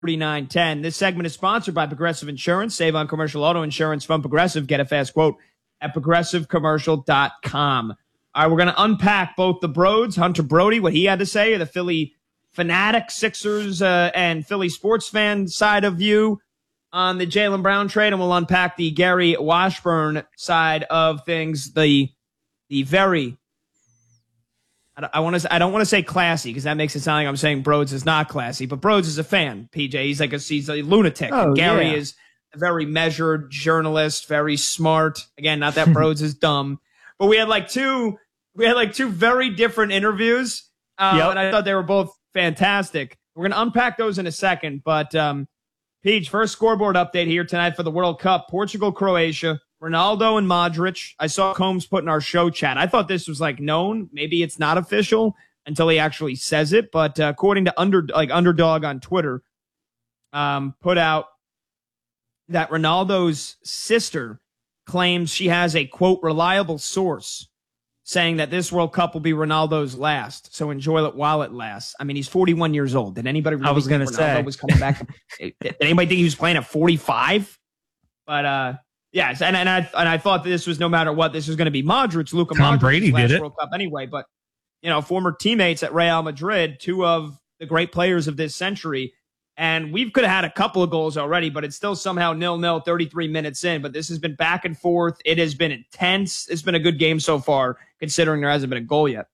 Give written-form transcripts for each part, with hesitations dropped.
4910. This segment is sponsored by Progressive Insurance. Save on commercial auto insurance from Progressive. Get a fast quote at progressivecommercial.com. All right, we're going to unpack both the Broads, Hunter Brody, what he had to say, or the Philly fanatic, Sixers, and Philly sports fan side of view on the Jaylen Brown trade, and we'll unpack the Gary Washburn side of things, the very, I don't want to say classy because that makes it sound like I'm saying Broads is not classy, but Broads is a fan, PJ. He's a lunatic. Oh, Gary is a very measured journalist, very smart. Again, not that Broads is dumb, but we had like two very different interviews, and I thought they were both fantastic. We're going to unpack those in a second, but Peach, first scoreboard update here tonight for the World Cup. Portugal, Croatia, Ronaldo and Modric. I saw Combs put in our show chat. I thought this was like known. Maybe it's not official until he actually says it, but according to Underdog on Twitter, put out that Ronaldo's sister claims she has a, quote, reliable source saying that this World Cup will be Ronaldo's last. So enjoy it while it lasts. I mean, he's 41 years old. Did anybody really think Ronaldo was coming back? Did anybody think he was playing at 45? But yes, and I thought that this was, no matter what, this was going to be Modric, Luka Tom Modric's Brady last did it. World Cup anyway. But former teammates at Real Madrid, two of the great players of this century. And we could have had a couple of goals already, but it's still somehow 0-0, 33 minutes in. But this has been back and forth. It has been intense. It's been a good game so far, considering there hasn't been a goal yet.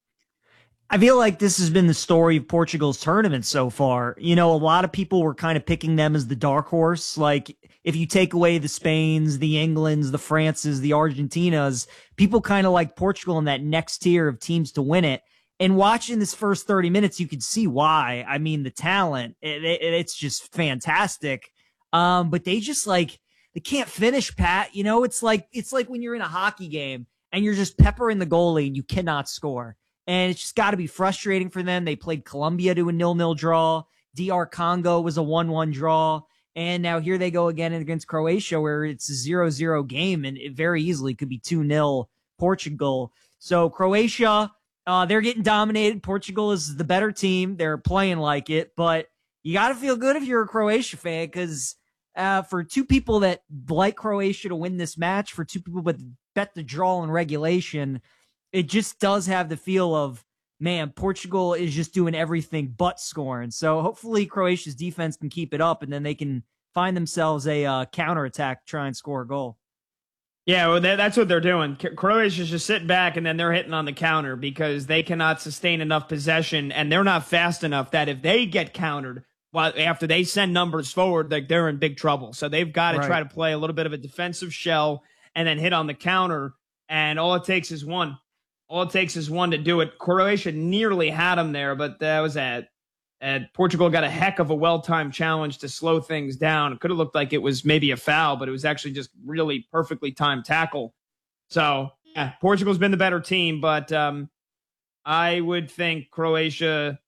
I feel like this has been the story of Portugal's tournament so far. A lot of people were kind of picking them as the dark horse. Like, if you take away the Spains, the Englands, the Frances, the Argentinas, people kind of like Portugal in that next tier of teams to win it. And watching this first 30 minutes, you could see why. I mean, the talent, it's just fantastic. But they just they can't finish, Pat. It's like when you're in a hockey game and you're just peppering the goalie and you cannot score. And it's just got to be frustrating for them. They played Colombia to a 0-0 draw. DR Congo was a 1-1 draw. And now here they go again against Croatia, where it's a 0-0 game, and it very easily could be 2-0 Portugal. So Croatia, they're getting dominated. Portugal is the better team. They're playing like it, but you got to feel good if you're a Croatia fan, because for two people that like Croatia to win this match, for two people that bet the draw in regulation, it just does have the feel of, man, Portugal is just doing everything but scoring. So hopefully Croatia's defense can keep it up, and then they can find themselves a counterattack, try and score a goal. Yeah, well, that's what they're doing. Croatia's just sitting back, and then they're hitting on the counter because they cannot sustain enough possession, and they're not fast enough that if they get countered after they send numbers forward, they're in big trouble. So they've got to try to play a little bit of a defensive shell and then hit on the counter, and all it takes is one. All it takes is one to do it. Croatia nearly had him there, but that was at Portugal got a heck of a well-timed challenge to slow things down. It could have looked like it was maybe a foul, but it was actually just really perfectly timed tackle. So, yeah, Portugal's been the better team, but I would think Croatia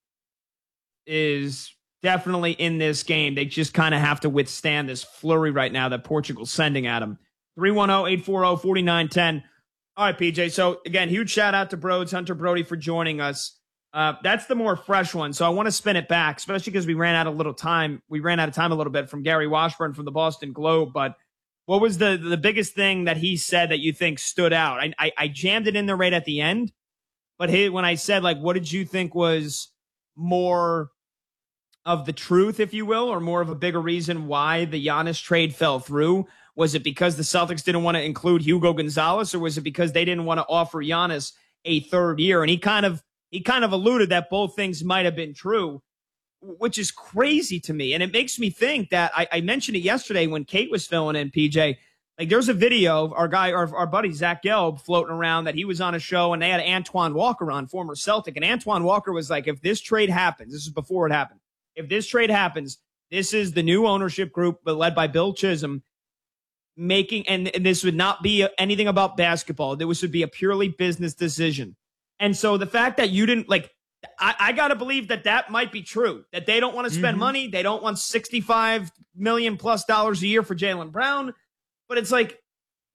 is definitely in this game. They just kind of have to withstand this flurry right now that Portugal's sending at them. 310-840-4910. All right, PJ. So, again, huge shout-out to Broads, Hunter Brody, for joining us. That's the more fresh one, so I want to spin it back, especially because we ran out of time. We ran out of time a little bit from Gary Washburn from the Boston Globe, but what was the biggest thing that he said that you think stood out? I jammed it in there right at the end, but when I said, what did you think was more of the truth, if you will, or more of a bigger reason why the Giannis trade fell through? Was it because the Celtics didn't want to include Hugo Gonzalez, or was it because they didn't want to offer Giannis a third year? And he kind of alluded that both things might have been true, which is crazy to me. And it makes me think that I mentioned it yesterday when Kate was filling in, PJ. There's a video of our buddy Zach Gelb floating around that he was on a show and they had Antoine Walker on, former Celtic. And Antoine Walker was like, if this trade happens, this is before it happened. If this trade happens, this is the new ownership group, but led by Bill Chisholm, and this would not be anything about basketball. This would be a purely business decision. And so the fact that you didn't I got to believe that might be true, that they don't want to spend money. They don't want $65 million+ a year for Jaylen Brown. But it's like,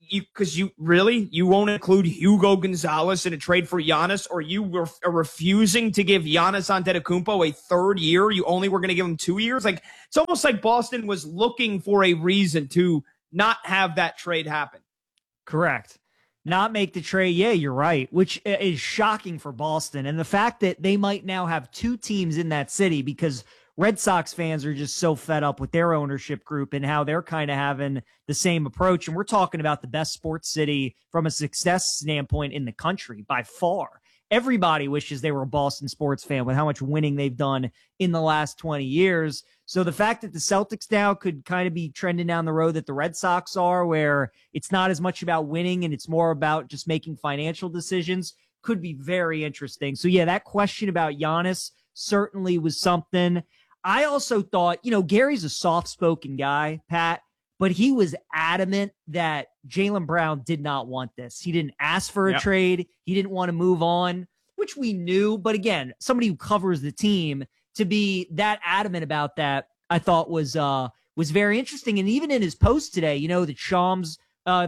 you won't include Hugo Gonzalez in a trade for Giannis, or you are refusing to give Giannis Antetokounmpo a third year. You only were going to give him 2 years. Like, it's almost like Boston was looking for a reason to not have that trade happen. Correct. Not make the trade. Yeah, you're right, which is shocking for Boston. And the fact that they might now have two teams in that city, because Red Sox fans are just so fed up with their ownership group and how they're kind of having the same approach. And we're talking about the best sports city from a success standpoint in the country by far. Everybody wishes they were a Boston sports fan with how much winning they've done in the last 20 years. So the fact that the Celtics now could kind of be trending down the road that the Red Sox are, where it's not as much about winning and it's more about just making financial decisions, could be very interesting. So yeah, that question about Giannis certainly was something. I also thought, Gary's a soft-spoken guy, Pat, but he was adamant that Jaylen Brown did not want this. He didn't ask for a trade. He didn't want to move on, which we knew. But again, somebody who covers the team to be that adamant about that, I thought was very interesting. And even in his post today, that Shams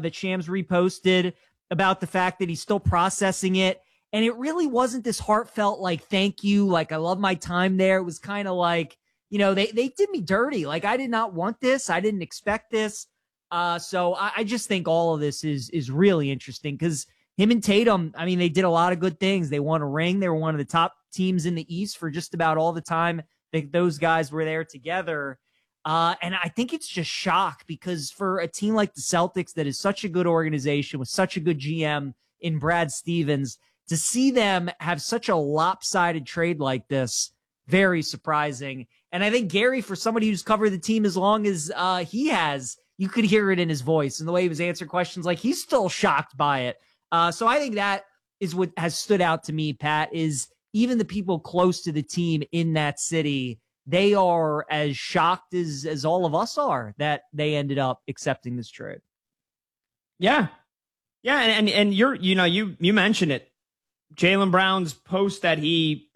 reposted about the fact that he's still processing it. And it really wasn't this heartfelt, like, thank you, like, I love my time there. It was kind of like, they did me dirty. Like, I did not want this. I didn't expect this. So I just think all of this is really interesting because him and Tatum, I mean, they did a lot of good things. They won a ring. They were one of the top teams in the East for just about all the time that those guys were there together. And I think it's just shock because for a team like the Celtics that is such a good organization with such a good GM in Brad Stevens, to see them have such a lopsided trade like this, very surprising. And I think Gary, for somebody who's covered the team as long as he has, you could hear it in his voice and the way he was answering questions, like he's still shocked by it. So I think that is what has stood out to me, Pat, is even the people close to the team in that city, they are as shocked as all of us are that they ended up accepting this trade. Yeah. Yeah. And you mentioned it. Jaylen Brown's post that he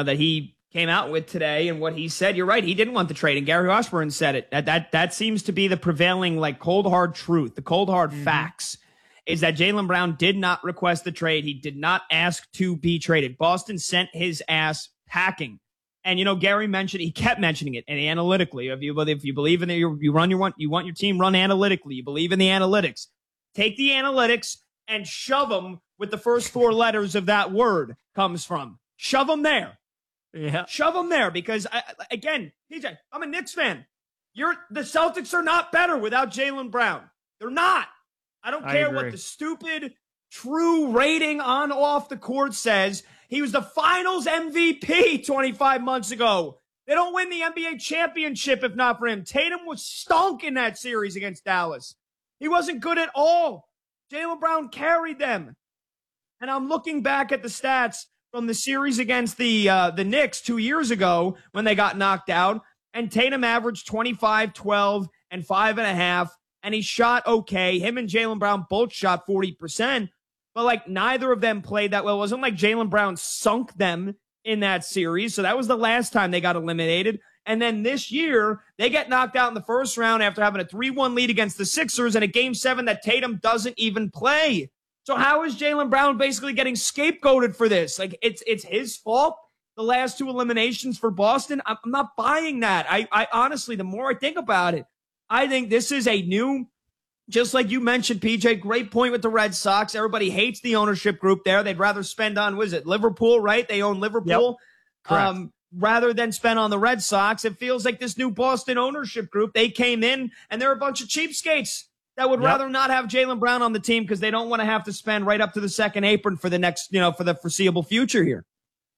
came out with today and what he said, you're right. He didn't want the trade. And Gary Washburn said it. That seems to be the prevailing, like, cold, hard truth. The cold, hard facts is that Jaylen Brown did not request the trade. He did not ask to be traded. Boston sent his ass packing. And, Gary mentioned, he kept mentioning it, and analytically, if you believe in it, you want your team run analytically. You believe in the analytics. Take the analytics and shove them with the first four letters of that word comes from. Shove them there. Yeah. Shove them there because, again, PJ, I'm a Knicks fan. The Celtics are not better without Jaylen Brown. They're not. I don't care what the stupid true rating on off the court says. He was the finals MVP 25 months ago. They don't win the NBA championship if not for him. Tatum was stunk in that series against Dallas. He wasn't good at all. Jaylen Brown carried them. And I'm looking back at the stats from the series against the Knicks 2 years ago when they got knocked out, and Tatum averaged 25, 12, and 5.5, and he shot okay. Him and Jaylen Brown both shot 40%, but, like, neither of them played that well. It wasn't like Jaylen Brown sunk them in that series, so that was the last time they got eliminated. And then this year, they get knocked out in the first round after having a 3-1 lead against the Sixers in a Game 7 that Tatum doesn't even play. So how is Jaylen Brown basically getting scapegoated for this? Like, it's his fault, the last two eliminations for Boston? I'm not buying that. I honestly, the more I think about it, I think this is a new, just like you mentioned, PJ, great point with the Red Sox. Everybody hates the ownership group there. They'd rather spend on, what is it, Liverpool, right? They own Liverpool. Yep. Correct. Rather than spend on the Red Sox. It feels like this new Boston ownership group, they came in and they're a bunch of cheapskates that would rather not have Jaylen Brown on the team because they don't want to have to spend right up to the second apron for the next, for the foreseeable future here.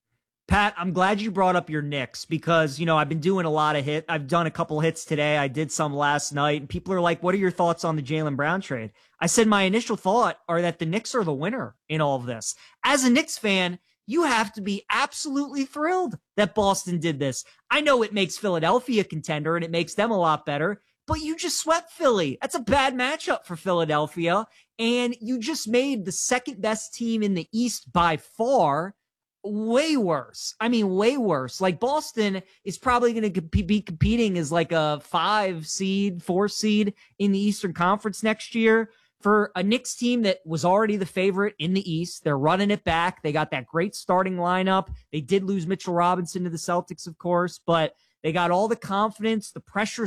Pat, I'm glad you brought up your Knicks because, I've been doing a lot of hits. I've done a couple hits today. I did some last night, and people are like, what are your thoughts on the Jaylen Brown trade? I said my initial thought are that the Knicks are the winner in all of this. As a Knicks fan, you have to be absolutely thrilled that Boston did this. I know it makes Philadelphia a contender and it makes them a lot better, but you just swept Philly. That's a bad matchup for Philadelphia. And you just made the second best team in the East by far way worse. I mean, way worse. Like, Boston is probably going to be competing as like a 5 seed, 4 seed in the Eastern Conference next year. for a Knicks team that was already the favorite in the East. They're running it back. They got that great starting lineup. They did lose Mitchell Robinson to the Celtics, of course, but they got all the confidence. The pressure's